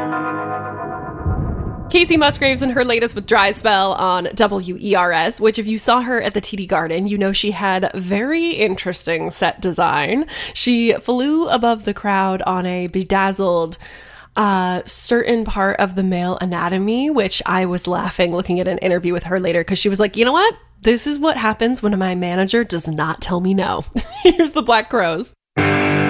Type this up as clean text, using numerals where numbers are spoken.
Kacey Musgraves in her latest with Dry Spell on WERS, which if you saw her at the TD Garden, you know she had very interesting set design. She flew above the crowd on a bedazzled certain part of the male anatomy, which I was laughing looking at an interview with her later because she was like, you know what? This is what happens when my manager does not tell me no. Here's the Black Crowes.